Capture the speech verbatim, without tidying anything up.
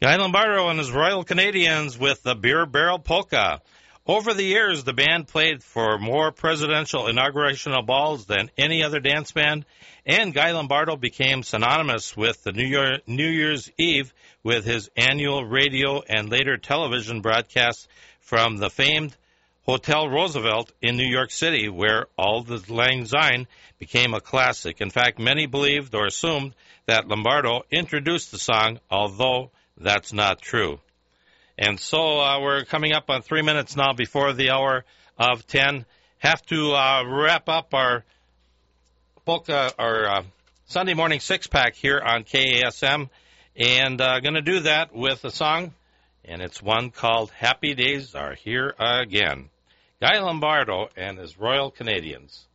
Guy Lombardo and his Royal Canadians with the Beer Barrel Polka. Over the years, the band played for more presidential inaugurational balls than any other dance band, and Guy Lombardo became synonymous with the New, Year, New Year's Eve with his annual radio and later television broadcasts from the famed Hotel Roosevelt in New York City, where Auld Lang Syne became a classic. In fact, many believed or assumed that Lombardo introduced the song, although that's not true. And so uh, we're coming up on three minutes now before the hour of ten. Have to uh, wrap up our polka, our uh, Sunday morning six-pack here on K A S M, and uh, going to do that with a song, and it's one called Happy Days Are Here Again. Guy Lombardo and his Royal Canadians.